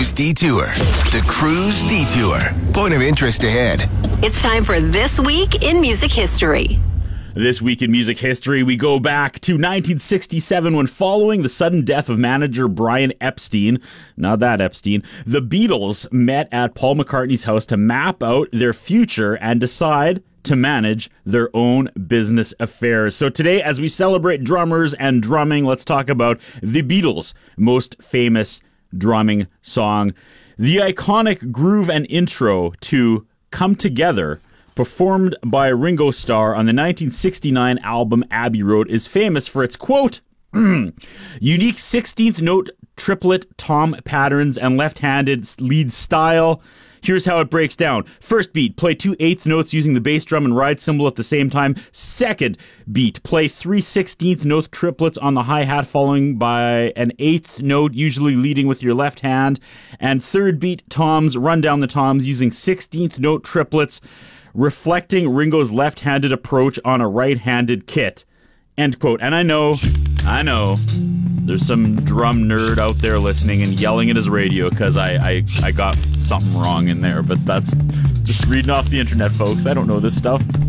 Cruise Detour. The Cruise Detour. Point of interest ahead. It's time for This Week in Music History. This week in music history, we go back to 1967 when, following the sudden death of manager Brian Epstein, not that Epstein, the Beatles met at Paul McCartney's house to map out their future and decide to manage their own business affairs. So today, as we celebrate drummers and drumming, let's talk about the Beatles' most famous drumming song. The iconic groove and intro to Come Together, performed by Ringo Starr on the 1969 album Abbey Road, is famous for its, quote, unique 16th note triplet tom patterns and left-handed lead style. Here's how it breaks down. First beat, play 2 eighth notes using the bass drum and ride cymbal at the same time. Second beat, play 3 16th note triplets on the hi-hat, following by an 8th note, usually leading with your left hand. And third beat, toms, run down the toms using 16th note triplets, reflecting Ringo's left-handed approach on a right-handed kit. End quote. And I know, there's some drum nerd out there listening and yelling at his radio because I got something wrong in there, but that's just reading off the internet, folks. I don't know this stuff.